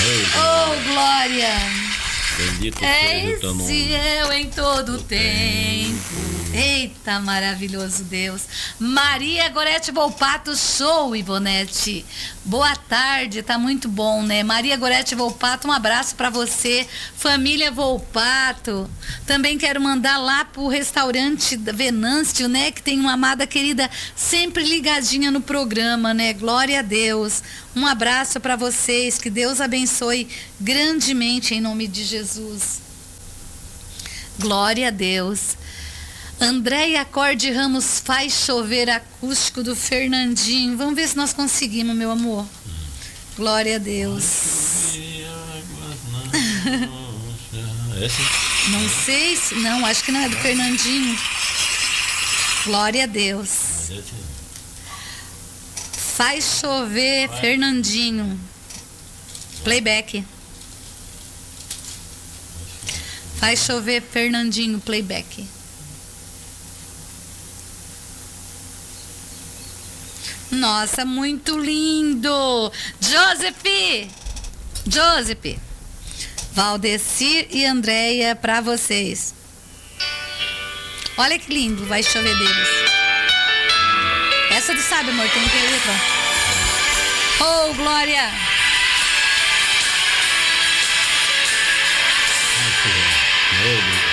Oh, glória! Bendito seja o teu nome. Esse eu em todo tempo. Eita, maravilhoso Deus. Maria Gorete Volpato, show, Ivonete. Boa tarde, tá muito bom, né? Maria Gorete Volpato, um abraço pra você, família Volpato. Também quero mandar lá pro restaurante Venâncio, né? Que tem uma amada querida sempre ligadinha no programa, né? Glória a Deus. Um abraço pra vocês, que Deus abençoe grandemente em nome de Jesus. Glória a Deus. Andréia Acorde Ramos, Faz Chover, acústico do Fernandinho. Vamos ver se nós conseguimos, meu amor. Glória a Deus. Não sei se... Não, acho que não é do Fernandinho. Glória a Deus. Faz Chover, Fernandinho. Playback. Faz Chover, Fernandinho, playback. Nossa, muito lindo! Joseph, Valdecir e Andréia, pra vocês. Olha que lindo, Vai Chover deles. Essa tu sabe, amor, tem que letra. Oh, glória! Meu Deus.